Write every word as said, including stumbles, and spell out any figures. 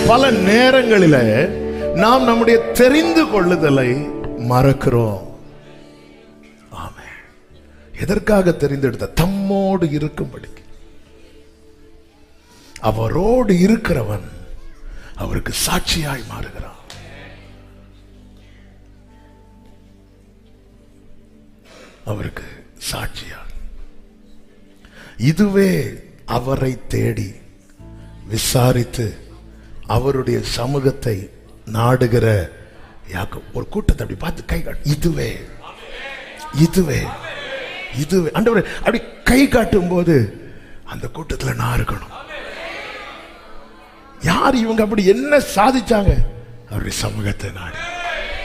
பல நேரங்களில நாம் நம்முடைய தெரிந்து கொள்ளுதலை மறக்கிறோம். ஆமென். எதற்காக தெரிந்தெடுத்த? தம்மோடு இருக்கும்படி. அவரோடு இருக்கிறவன் அவருக்கு சாட்சியாய் மாறுகிறான். அவருக்கு சாட்சியா. இதுவே அவரை தேடி விசாரித்து அவருடைய சமூகத்தை நாடுகிற யாக்கோபு. ஒரு கூட்டத்தை அப்படி பார்த்து கை காட்டு. இதுவே இதுவே இதுவே ஆண்டவரே அப்படி கை காட்டும் போது அந்த கூட்டத்தில் நான் இருக்கணும். யார் இவங்க? அப்படி என்ன சாதிச்சாங்க? அவருடைய சமூகத்தை நாடு.